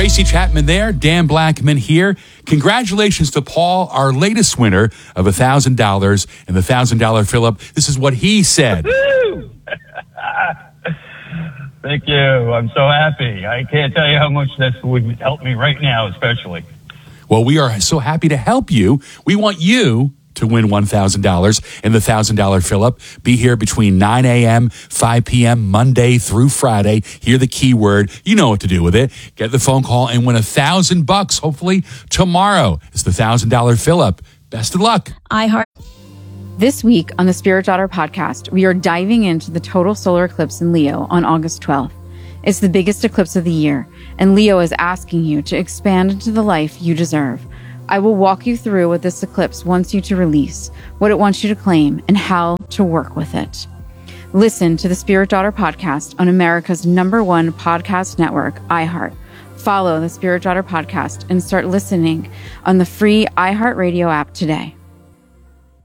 Tracy Chapman there, Dan Blackman here. Congratulations to Paul, our latest winner of $1,000 and the $1,000 fill-up. This is what he said. Thank you. I'm so happy. I can't tell you how much this would help me right now, especially. Well, we are so happy to help you. We want you to win $1,000 and the $1,000 fill-up. Be here between 9 a.m., 5 p.m., Monday through Friday. Hear the keyword. You know what to do with it. Get the phone call and win $1,000, hopefully tomorrow. It's the $1,000 fill-up. Best of luck. This week on the Spirit Daughter podcast, we are diving into the total solar eclipse in Leo on August 12th. It's the biggest eclipse of the year, and Leo is asking you to expand into the life you deserve. I will walk you through what this eclipse wants you to release, what it wants you to claim, and how to work with it. Listen to the Spirit Daughter podcast on America's #1 podcast network, iHeart. Follow the Spirit Daughter podcast and start listening on the free iHeartRadio app today.